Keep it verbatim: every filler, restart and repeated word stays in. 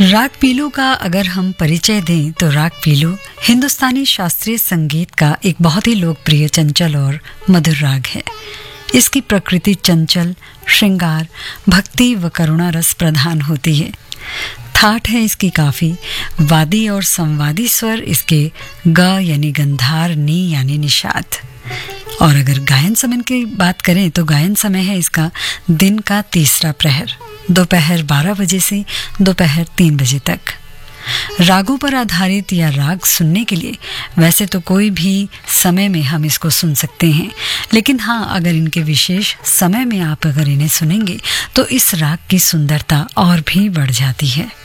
राग पीलू का अगर हम परिचय दें तो राग पीलू हिंदुस्तानी शास्त्रीय संगीत का एक बहुत ही लोकप्रिय, चंचल और मधुर राग है। इसकी प्रकृति चंचल, श्रृंगार, भक्ति व करुणा रस प्रधान होती है। ठाठ है इसकी काफी, वादी और संवादी स्वर इसके ग यानी गंधार, नी यानी निषाद। और अगर गायन समय की बात करें तो गायन समय है इसका दिन का तीसरा प्रहर, दोपहर बारह बजे से दोपहर तीन बजे तक। रागों पर आधारित या राग सुनने के लिए वैसे तो कोई भी समय में हम इसको सुन सकते हैं, लेकिन हाँ, अगर इनके विशेष समय में आप अगर इन्हें सुनेंगे तो इस राग की सुंदरता और भी बढ़ जाती है।